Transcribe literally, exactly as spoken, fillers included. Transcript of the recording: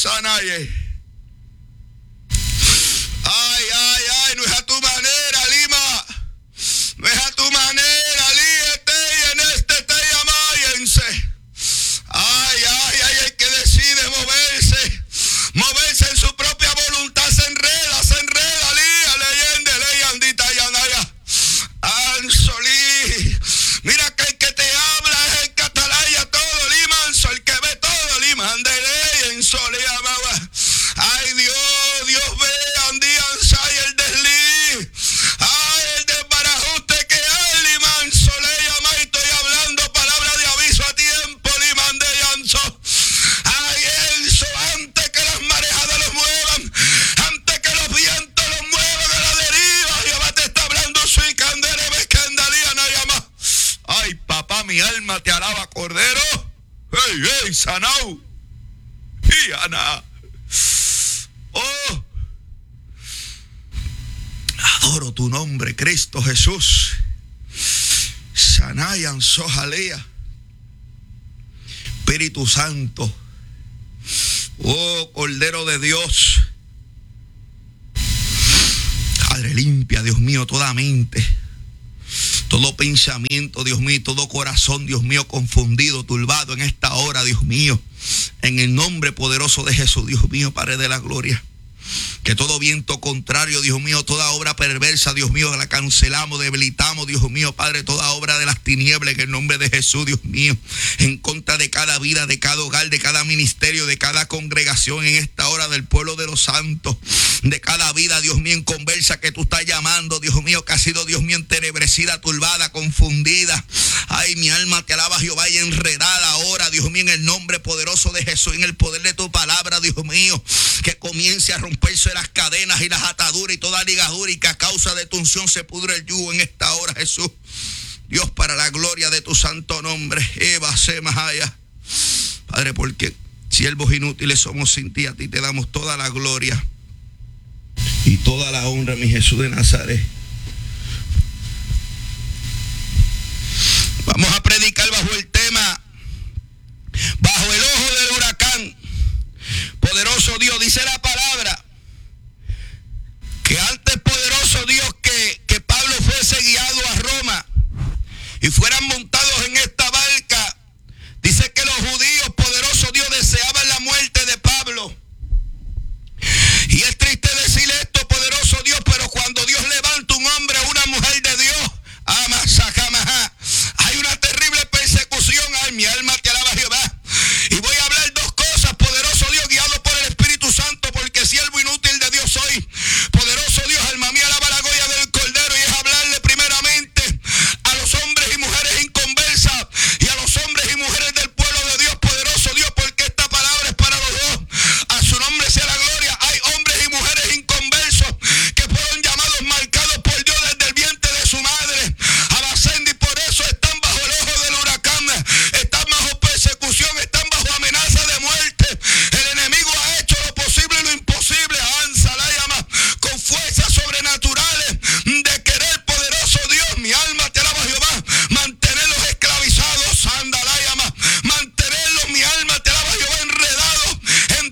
Sanaye. Ay, ay, ay, no es a tu manera, Lima. No es a tu manera, líete y en este te llamáyense. Ay, ay, ay, el que decide moverse, moverse en su propia voluntad, se enreda, se enreda, lía, leyende, leyandita, yanaya. Ansolí. Mira que el que te habla es el catalaya todo, limanso, el que ve todo, liman de ley, en solía, mamá. Ay, Dios, Dios ve, andían, say el desliz. Ay, el desbarajuste que hay, limanso, le llama y estoy hablando palabra de aviso a tiempo, liman de llanzo. Ay, eso, antes que las marejadas los muevan, antes que los vientos los muevan a la deriva, Jehová te está hablando, soy candere, ves que andalía, no llama. Ay, papá, mi alma te alaba, Cordero. Hey, hey, Sanau. Y Ana. Oh. Adoro tu nombre, Cristo Jesús. Sanayan Sojalea. Espíritu Santo. Oh, Cordero de Dios. Padre, limpia, Dios mío, toda mente, todo pensamiento, Dios mío, todo corazón, Dios mío, confundido, turbado en esta hora, Dios mío, en el nombre poderoso de Jesús, Dios mío, Padre de la gloria. Que todo viento contrario, Dios mío, toda obra perversa, Dios mío, la cancelamos, debilitamos, Dios mío, Padre, toda obra de las tinieblas en el nombre de Jesús, Dios mío, en contra de cada vida, de cada hogar, de cada ministerio, de cada congregación en esta hora del pueblo de los santos, de cada vida, Dios mío, en conversa que tú estás llamando, Dios mío, que ha sido, Dios mío, entenebrecida, turbada, confundida. Ay, mi alma te alaba, Jehová, y enredada ahora, Dios mío, en el nombre poderoso de Jesús, en el poder de tu palabra, Dios mío, que comience a romperse las cadenas y las ataduras y toda ligadura, y que a causa de tu unción se pudre el yugo en esta hora, Jesús. Dios, para la gloria de tu santo nombre. Eva Semahaya. Padre, porque siervos inútiles somos sin ti, a ti te damos toda la gloria y toda la honra, mi Jesús de Nazaret. Vamos a predicar bajo el tema, bajo el ojo del huracán. Poderoso Dios, dice la palabra